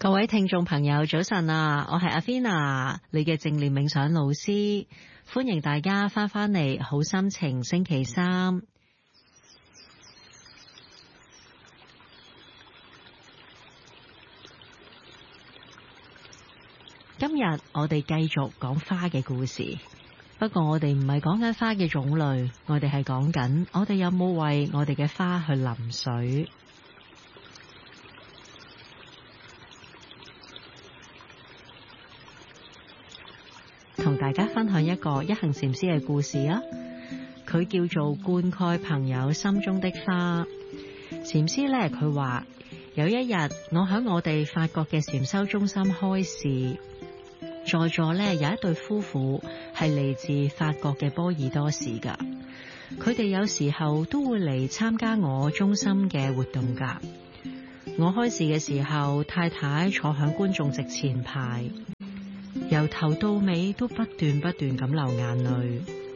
各位聽眾朋友早晨啊，我係阿 Fina， 你嘅正念冥想老師，歡迎大家翻嚟好心情星期三。今日我哋繼續講花嘅故事，不過我哋唔係講緊花嘅種類，我哋係講緊我哋有冇為我哋嘅花去淋水。同大家分享一個一行禪師嘅故事啊，佢叫做灌溉朋友心中的花。禪師呢，佢話有一日我喺我哋法國嘅禪修中心開示，在座呢有一對夫婦係嚟自法國嘅波爾多市噶，佢哋有時候都會嚟參加我中心嘅活動噶。我開示嘅時候，太太坐響觀眾席前排，由頭到尾都不斷咁流眼淚。